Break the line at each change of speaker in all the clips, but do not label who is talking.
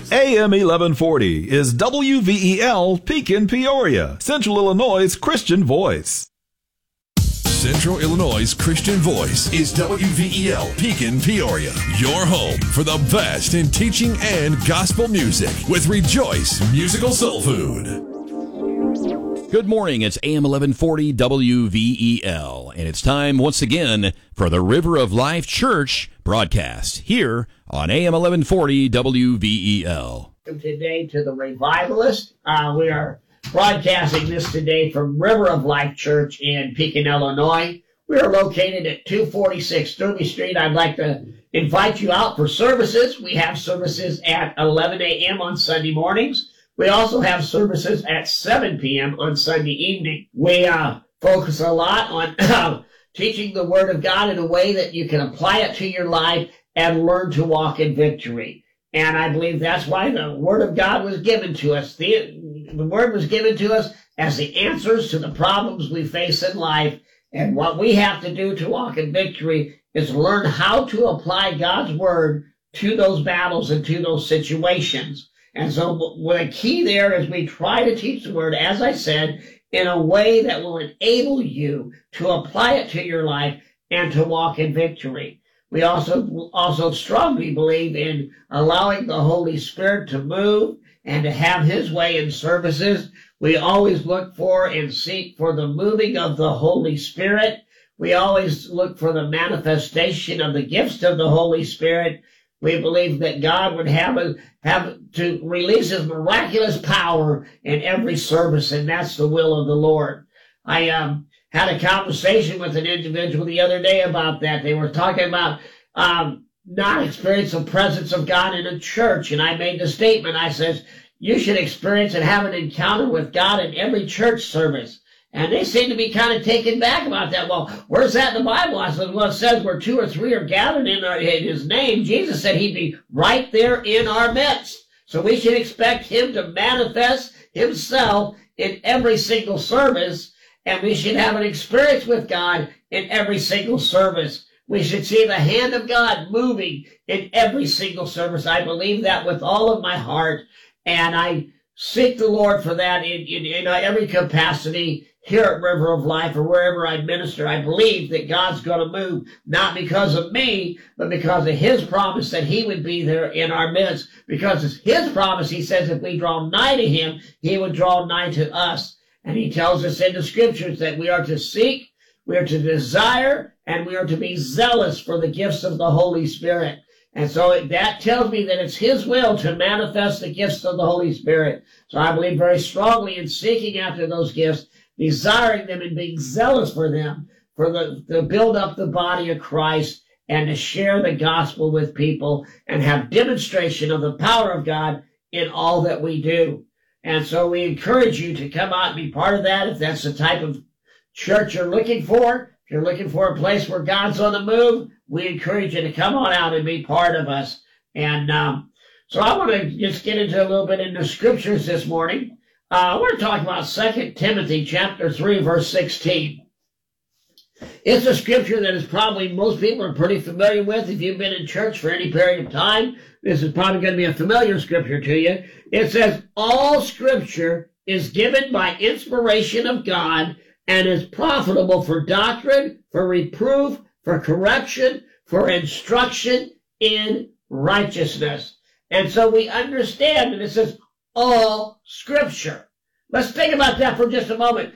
AM 1140 is WVEL Pekin Peoria, Central Illinois' Christian voice.
Central Illinois' Christian voice is WVEL Pekin Peoria, your home for the best in teaching and gospel music with Rejoice Musical Soul Food.
Good morning, it's AM 1140 WVEL, and it's time once again for the River of Life Church broadcast here on AM 1140 WVEL.
Welcome today to the Revivalist. We are broadcasting this today from River of Life Church in Pekin, Illinois. We are located at 246 Derby Street. I'd like to invite you out for services. We have services at 11 a.m. on Sunday mornings. We also have services at 7 p.m. on Sunday evening. We focus a lot on teaching the Word of God in a way that you can apply it to your life and learn to walk in victory. And I believe that's why the Word of God was given to us. The Word was given to us as the answers to the problems we face in life. And what we have to do to walk in victory is learn how to apply God's Word to those battles and to those situations. And so the key there is we try to teach the Word, as I said, in a way that will enable you to apply it to your life and to walk in victory. We also strongly believe in allowing the Holy Spirit to move and to have His way in services. We always look for and seek for the moving of the Holy Spirit. We always look for the manifestation of the gifts of the Holy Spirit. We believe that God would have to release His miraculous power in every service, and that's the will of the Lord. I had a conversation with an individual the other day about that. They were talking about not experiencing the presence of God in a church, and I made the statement. I said, you should experience and have an encounter with God in every church service. And they seem to be kind of taken back about that. Well, where's that in the Bible? I said, well, it says where 2 or 3 are gathered in His name. Jesus said He'd be right there in our midst. So we should expect Him to manifest Himself in every single service, and we should have an experience with God in every single service. We should see the hand of God moving in every single service. I believe that with all of my heart, and I seek the Lord for that in every capacity here at River of Life or wherever I minister. I believe that God's going to move, not because of me, but because of His promise that He would be there in our midst. Because it's His promise, He says, if we draw nigh to Him, He would draw nigh to us. And He tells us in the Scriptures that we are to seek, we are to desire, and we are to be zealous for the gifts of the Holy Spirit. And so that tells me that it's His will to manifest the gifts of the Holy Spirit. So I believe very strongly in seeking after those gifts, desiring them and being zealous for them, to build up the body of Christ and to share the gospel with people and have demonstration of the power of God in all that we do. And so we encourage you to come out and be part of that if that's the type of church you're looking for. If you're looking for a place where God's on the move, we encourage you to come on out and be part of us. And so I want to just get into a little bit in the Scriptures this morning. We're talking about 2 Timothy chapter 3, verse 16. It's a scripture that is probably most people are pretty familiar with. If you've been in church for any period of time, this is probably going to be a familiar scripture to you. It says, all scripture is given by inspiration of God and is profitable for doctrine, for reproof, for correction, for instruction in righteousness. And so we understand that it says all scripture. Let's think about that for just a moment.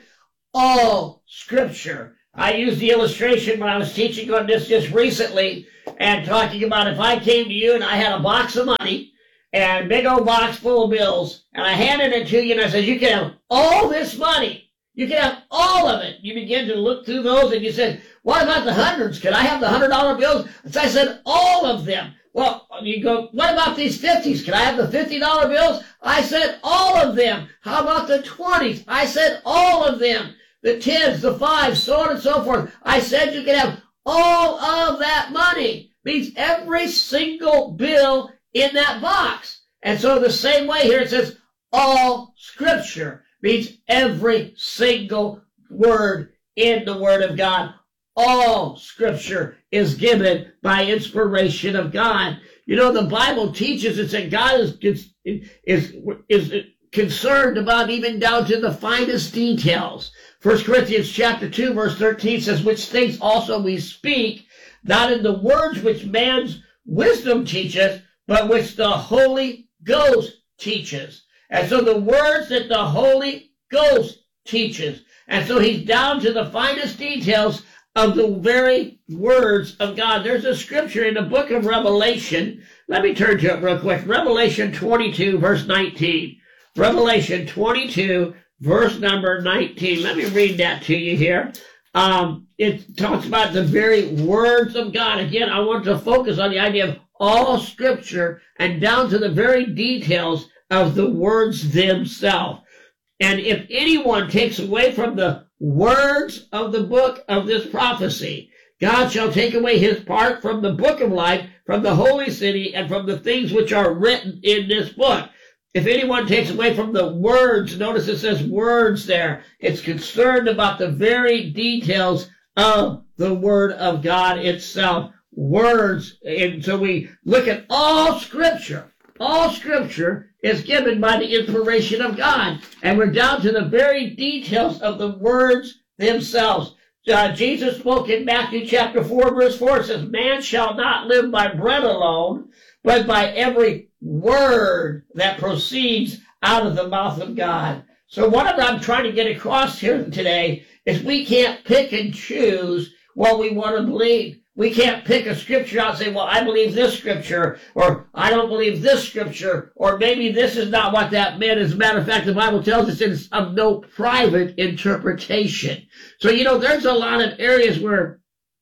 All scripture. I used the illustration when I was teaching on this just recently and talking about if I came to you and I had a box of money and a big old box full of bills and I handed it to you and I said, you can have all this money. You can have all of it. You begin to look through those and you said, what about the hundreds? Can I have the $100 bills? And so I said, all of them. Well, you go, what about these 50s? Can I have the $50 bills? I said, all of them. How about the 20s? I said, all of them. The 10s, the 5s, so on and so forth. I said you can have all of that money. Means every single bill in that box. And so the same way here it says all scripture means every single word in the Word of God. all Scripture is given by inspiration of God. You know, the Bible teaches us that God is concerned about even down to the finest details. 1 Corinthians chapter 2, verse 13 says, which things also we speak, not in the words which man's wisdom teacheth, but which the Holy Ghost teaches. And so the words that the Holy Ghost teaches. And so he's down to the finest details of the very words of God. There's a scripture in the book of Revelation. Let me turn to it real quick. Revelation 22, verse 19. Revelation 22, verse number 19. Let me read that to you here. It talks about the very words of God. Again, I want to focus on the idea of all Scripture and down to the very details of the words themselves. And if anyone takes away from the words of the book of this prophecy, God shall take away his part from the book of life, from the holy city, and from the things which are written in this book. If anyone takes away from the words, notice it says words there. It's concerned about the very details of the Word of God itself. Words. And so we look at all Scripture. All Scripture is given by the inspiration of God. And we're down to the very details of the words themselves. Jesus spoke in Matthew chapter 4, verse 4. It says, man shall not live by bread alone, but by every word that proceeds out of the mouth of God. So what I'm trying to get across here today is we can't pick and choose what we want to believe. We can't pick a scripture out and say, well, I believe this scripture, or I don't believe this scripture, or maybe this is not what that meant. As a matter of fact, the Bible tells us it's of no private interpretation. So, you know, there's a lot of areas where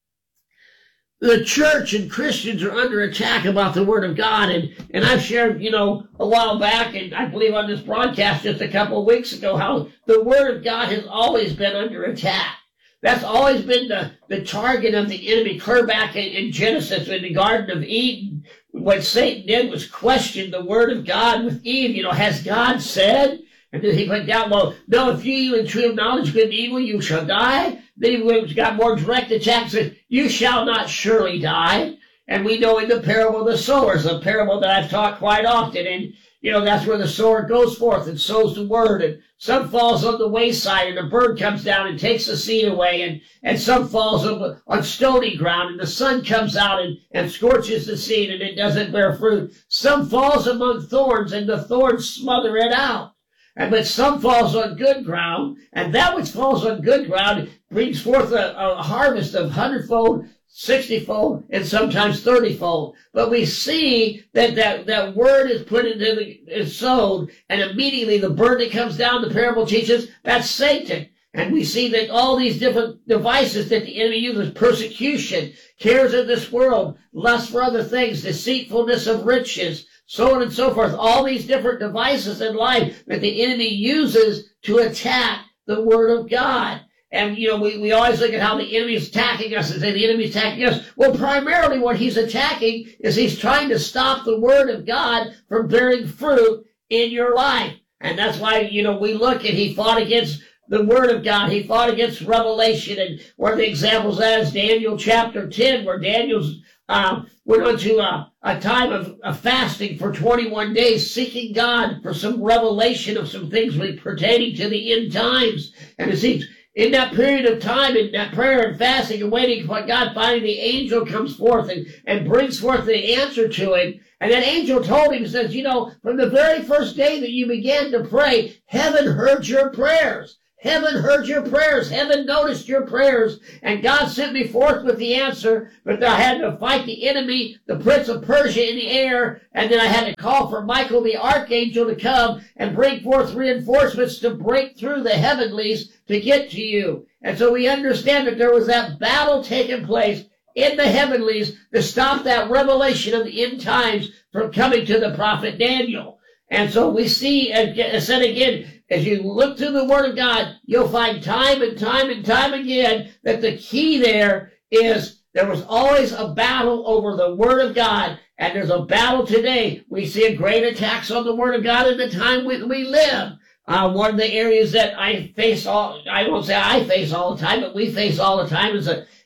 the church and Christians are under attack about the Word of God. And I've shared, you know, a while back, and I believe on this broadcast just a couple of weeks ago, how the Word of God has always been under attack. That's always been the target of the enemy. Clear back in Genesis, in the Garden of Eden, what Satan did was question the Word of God with Eve. You know, has God said? And then he went down, well, no, if you eat the tree of knowledge of good and evil, you shall die. Then he got more direct attack and said, you shall not surely die. And we know in the parable of the sowers, a parable that I've taught quite often, and you know, that's where the sower goes forth and sows the word, and some falls on the wayside, and a bird comes down and takes the seed away, and some falls on stony ground, and the sun comes out and scorches the seed, and it doesn't bear fruit. Some falls among thorns, and the thorns smother it out. But some falls on good ground, and that which falls on good ground brings forth a harvest of 100-fold, 60-fold, and sometimes 30-fold. But we see that word is put is sown, and immediately the bird that comes down, the parable teaches, that's Satan. And we see that all these different devices that the enemy uses, persecution, cares of this world, lust for other things, deceitfulness of riches, so on and so forth, all these different devices in life that the enemy uses to attack the Word of God. And, you know, we always look at how the enemy is attacking us and say the enemy is attacking us. Well, primarily what he's attacking is he's trying to stop the Word of God from bearing fruit in your life. And that's why, you know, we look and he fought against the Word of God. He fought against Revelation. And one of the examples of that is Daniel chapter 10, where Daniel's went on to a time of fasting for 21 days, seeking God for some revelation of some things pertaining to the end times. And it seems in that period of time, in that prayer and fasting and waiting for God, finally the angel comes forth and brings forth the answer to him. And that angel told him, says, you know, from the very first day that you began to pray, heaven heard your prayers. Heaven heard your prayers. Heaven noticed your prayers. And God sent me forth with the answer. But I had to fight the enemy, the prince of Persia in the air. And then I had to call for Michael the archangel to come and bring forth reinforcements to break through the heavenlies to get to you. And so we understand that there was that battle taking place in the heavenlies to stop that revelation of the end times from coming to the prophet Daniel. And so we see, and said again, as you look through the Word of God, you'll find time and time and time again that the key there is there was always a battle over the Word of God, and there's a battle today. We see a great attacks on the Word of God in the time we live. One of the areas that I face I won't say I face all the time, but we face all the time is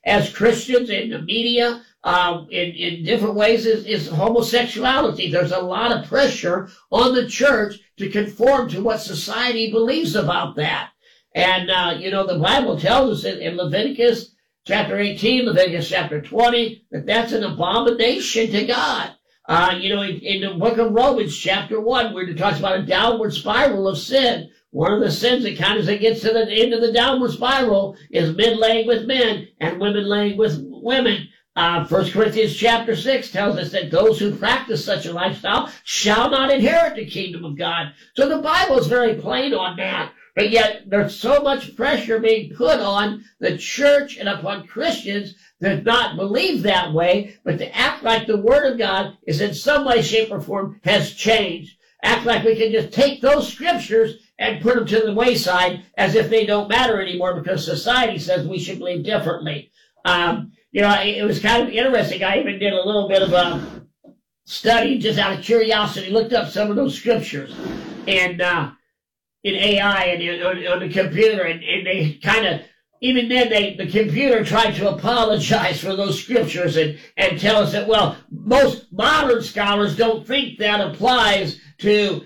as Christians in the media, in different ways is homosexuality. There's a lot of pressure on the church to conform to what society believes about that. And, the Bible tells us in Leviticus chapter 18, Leviticus chapter 20, that's an abomination to God. In the book of Romans chapter 1, where it talks about a downward spiral of sin, one of the sins that kind of gets to the end of the downward spiral is men laying with men and women laying with women. 1 Corinthians chapter 6 tells us that those who practice such a lifestyle shall not inherit the kingdom of God. So the Bible is very plain on that. But yet there's so much pressure being put on the church and upon Christians that not believe that way, but to act like the Word of God is in some way, shape, or form has changed. Act like we can just take those scriptures and put them to the wayside as if they don't matter anymore because society says we should believe differently. It was kind of interesting. I even did a little bit of a study just out of curiosity, looked up some of those scriptures and in AI and on the computer, and they kind of, even then the computer tried to apologize for those scriptures and tell us that, well, most modern scholars don't think that applies to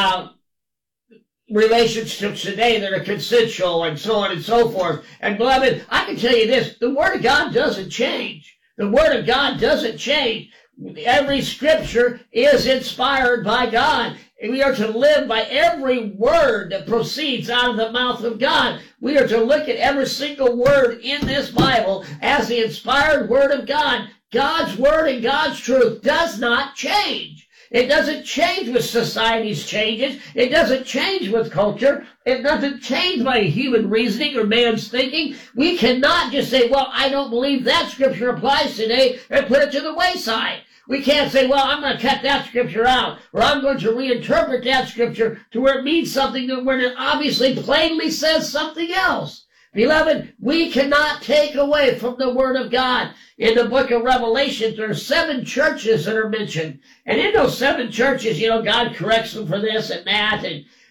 relationships today that are consensual and so on and so forth. And beloved, I can tell you this, the Word of God doesn't change. The Word of God doesn't change. Every scripture is inspired by God. We are to live by every word that proceeds out of the mouth of God. We are to look at every single word in this Bible as the inspired Word of God. God's Word and God's truth does not change. It doesn't change with society's changes. It doesn't change with culture. It doesn't change by human reasoning or man's thinking. We cannot just say, well, I don't believe that scripture applies today, and put it to the wayside. We can't say, well, I'm going to cut that scripture out, or I'm going to reinterpret that scripture to where it means something that when it obviously plainly says something else. Beloved, we cannot take away from the Word of God. In the book of Revelation, there are 7 churches that are mentioned. And in those 7 churches, God corrects them for this and that.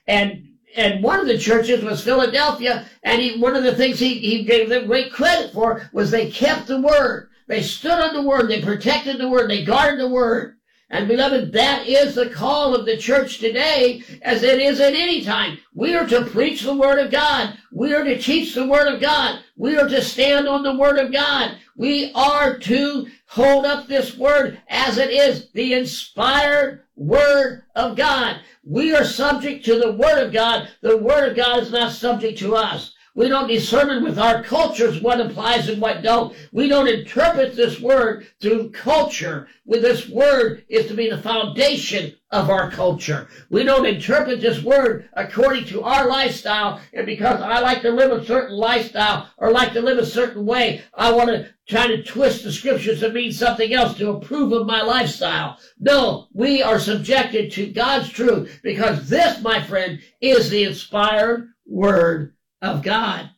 And one of the churches was Philadelphia. And one of the things he gave them great credit for was they kept the Word. They stood on the Word. They protected the Word. They guarded the Word. And beloved, that is the call of the church today, as it is at any time. We are to preach the Word of God. We are to teach the Word of God. We are to stand on the Word of God. We are to hold up this Word as it is, the inspired Word of God. We are subject to the Word of God. The Word of God is not subject to us. We don't determine with our cultures what applies and what don't. We don't interpret this word through culture. With this word is to be the foundation of our culture. We don't interpret this word according to our lifestyle, and because I like to live a certain lifestyle or like to live a certain way, I want to try to twist the scriptures to mean something else to approve of my lifestyle. No, we are subjected to God's truth, because this, my friend, is the inspired word of God.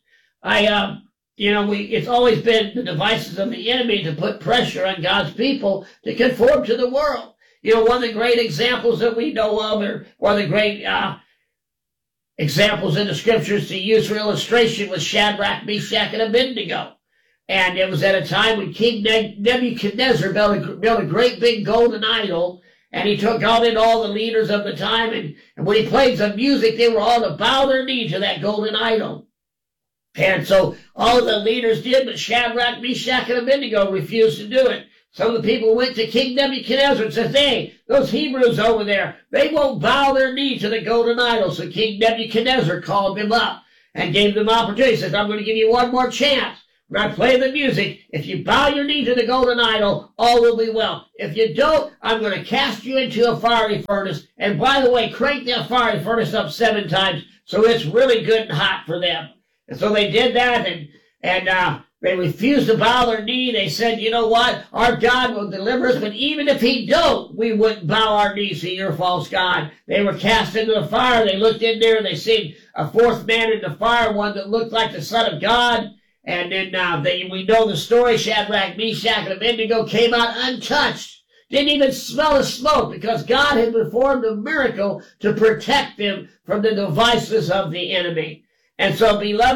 It's always been the devices of the enemy to put pressure on God's people to conform to the world. One of the great examples that we know of, or one of the great examples in the scriptures to use for illustration, was Shadrach, Meshach, and Abednego. And it was at a time when King Nebuchadnezzar built a great big golden idol, and he called in all the leaders of the time, and when he played some music, they were all to bow their knee to that golden idol. And so all of the leaders did, but Shadrach, Meshach, and Abednego refused to do it. Some of the people went to King Nebuchadnezzar and said, hey, those Hebrews over there, they won't bow their knee to the golden idol. So King Nebuchadnezzar called them up and gave them opportunity. He said, I'm going to give you one more chance. When I play the music, if you bow your knee to the golden idol, all will be well. If you don't, I'm going to cast you into a fiery furnace. And by the way, crank that fiery furnace up 7 times so it's really good and hot for them. And so they did that, and they refused to bow their knee. They said, you know what, our God will deliver us, but even if he don't, we wouldn't bow our knees to your false God. They were cast into the fire. They looked in there, and they seen a 4th man in the fire, one that looked like the Son of God. And then we know the story. Shadrach, Meshach, and Abednego came out untouched. Didn't even smell the smoke, because God had performed a miracle to protect them from the devices of the enemy. And so, beloved,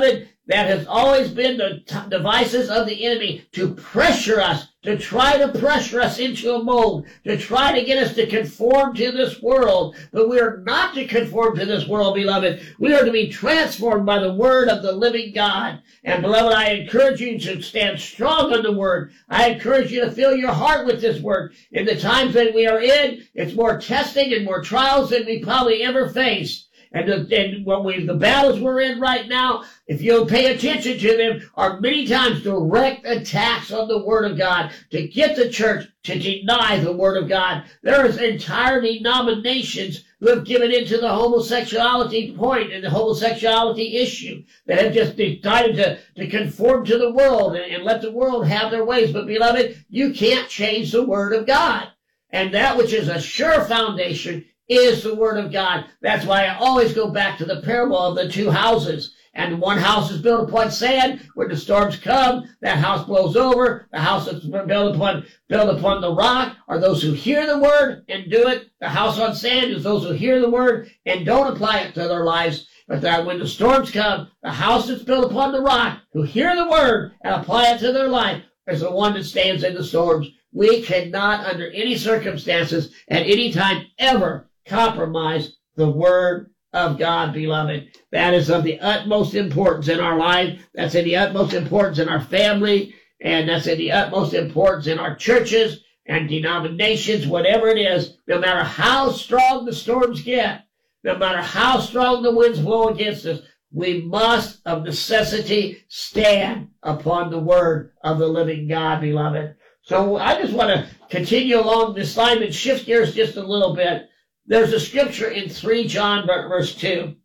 that has always been the devices of the enemy to pressure us, to try to pressure us into a mold, to try to get us to conform to this world. But we are not to conform to this world, beloved. We are to be transformed by the word of the living God. And beloved, I encourage you to stand strong on the word. I encourage you to fill your heart with this word. In the times that we are in, it's more testing and more trials than we probably ever faced. And the battles we're in right now, if you'll pay attention to them, are many times direct attacks on the Word of God to get the church to deny the Word of God. There is entire denominations who have given into the homosexuality point and the homosexuality issue that have just decided to conform to the world and let the world have their ways. But beloved, you can't change the Word of God. And that which is a sure foundation is the Word of God. That's why I always go back to the parable of the two houses. And one house is built upon sand. When the storms come, that house blows over. The house that's built upon the rock are those who hear the word and do it. The house on sand is those who hear the word and don't apply it to their lives. But that when the storms come, the house that's built upon the rock, who hear the word and apply it to their life, is the one that stands in the storms. We cannot, under any circumstances, at any time, ever compromise the word of God, beloved. That is of the utmost importance in our life. That's of the utmost importance in our family. And that's of the utmost importance in our churches and denominations, whatever it is. No matter how strong the storms get, no matter how strong the winds blow against us, we must of necessity stand upon the word of the living God, beloved. So I just want to continue along this line and shift gears just a little bit. There's a scripture in 3 John verse 2.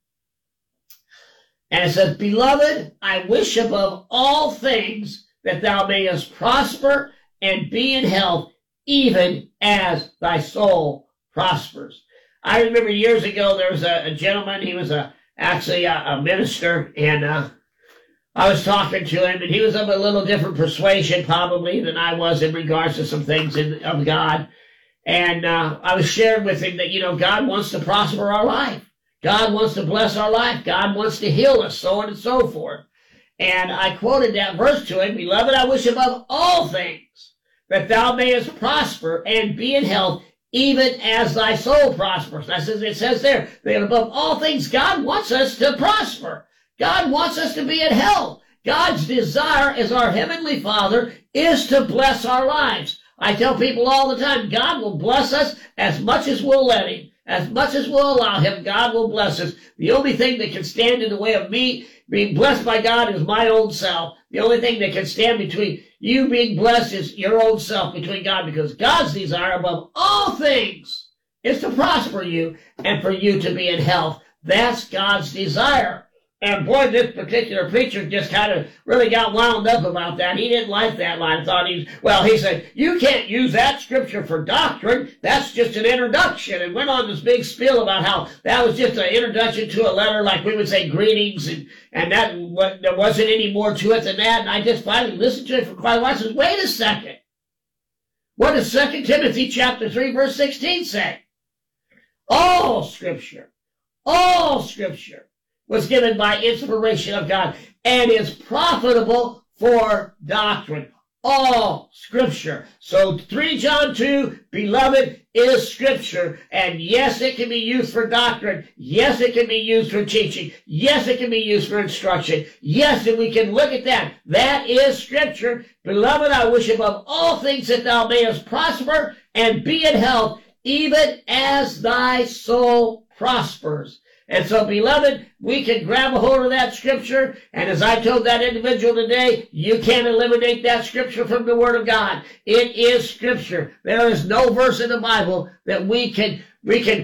And it says, Beloved, I wish above all things that thou mayest prosper and be in health, even as thy soul prospers. I remember years ago there was a gentleman, he was actually a minister, and I was talking to him, and he was of a little different persuasion probably than I was in regards to some things of God. And I was sharing with him that, God wants to prosper our life. God wants to bless our life. God wants to heal us, so on and so forth. And I quoted that verse to him, Beloved, I wish above all things that thou mayest prosper and be in health, even as thy soul prospers. It says there, that above all things, God wants us to prosper. God wants us to be in health. God's desire as our Heavenly Father is to bless our lives. I tell people all the time, God will bless us as much as we'll let Him. As much as we'll allow Him, God will bless us. The only thing that can stand in the way of me being blessed by God is my own self. The only thing that can stand between you being blessed is your own self, between God, because God's desire above all things is to prosper you and for you to be in health. That's God's desire. And boy, this particular preacher just kind of really got wound up about that. He didn't like that line. He said, you can't use that scripture for doctrine. That's just an introduction. And went on this big spiel about how that was just an introduction to a letter, like we would say greetings, and there wasn't any more to it than that. And I just finally listened to it for quite a while. I said, wait a second. What does 2 Timothy chapter 3, verse 16 say? All scripture was given by inspiration of God and is profitable for doctrine. All scripture. So 3 John 2, beloved, is scripture. And yes, it can be used for doctrine. Yes, it can be used for teaching. Yes, it can be used for instruction. Yes, and we can look at that. That is scripture. Beloved, I wish above all things that thou mayest prosper and be in health, even as thy soul prospers. And so, beloved, we can grab a hold of that scripture, and as I told that individual today, you can't eliminate that scripture from the Word of God. It is scripture. There is no verse in the Bible that we can